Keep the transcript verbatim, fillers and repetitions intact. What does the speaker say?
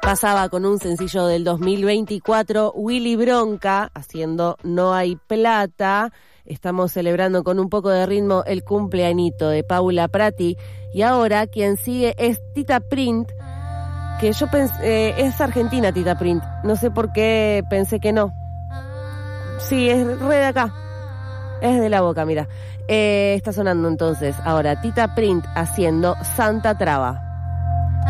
Pasaba con un sencillo del dos mil veinticuatro, Willy Bronca, haciendo No hay plata. Estamos celebrando con un poco de ritmo el cumpleañito de Paula Prati. Y ahora quien sigue es Tita Print, que yo pensé, eh, es argentina Tita Print. No sé por qué pensé que no. Sí, es re de acá. Es de La Boca, mira. Eh, está sonando entonces ahora Tita Print haciendo Santa Traba.